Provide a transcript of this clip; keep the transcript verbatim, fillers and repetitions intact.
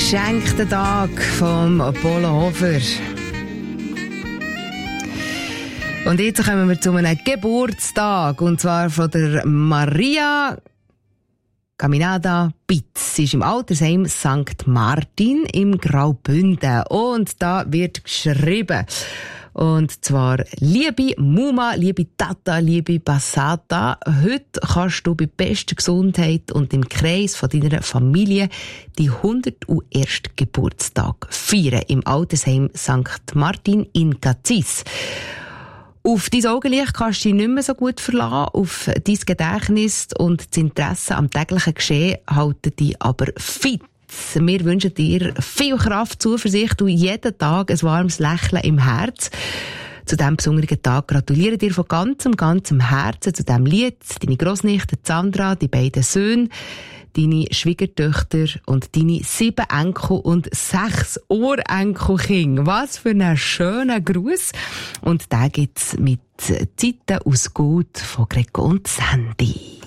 geschenkten Tag vom Polo Hofer. Und jetzt kommen wir zu einem Geburtstag, und zwar von der Maria Caminada Pitz. Sie ist im Altersheim Sankt Martin im Graubünden. Und da wird geschrieben. Und zwar, liebe Muma, liebe Tata, liebe Basata, heute kannst du bei bester Gesundheit und im Kreis von deiner Familie die hundertersten Geburtstag feiern im Altersheim Sankt Martin in Cazis. Auf dein Augenlicht kannst du dich nicht mehr so gut verlassen, auf dein Gedächtnis und das Interesse am täglichen Geschehen halten dich aber fit. Wir wünschen dir viel Kraft, Zuversicht und jeden Tag ein warmes Lächeln im Herz. Zu diesem besonderen Tag gratuliere dir von ganzem, ganzem Herzen zu diesem Lied deine Grossnichte Sandra, die beiden Söhne, deine Schwiegertöchter und deine sieben Enkel und sechs Urenkelkinder. Was für einen schönen Gruß. Und den gibt's mit Zeiten aus Gut von Greco und Sandy.